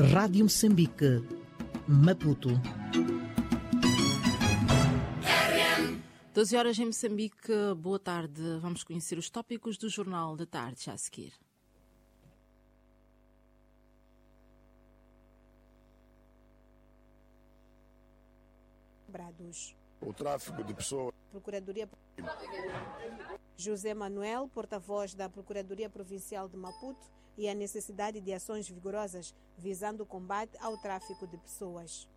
Rádio Moçambique, Maputo. 12 horas em Moçambique, boa tarde. Vamos conhecer os tópicos do Jornal da Tarde já a seguir. O tráfico de pessoas. Procuradoria José Manuel, porta-voz da Procuradoria Provincial de Maputo, e a necessidade de ações vigorosas visando o combate ao tráfico de pessoas.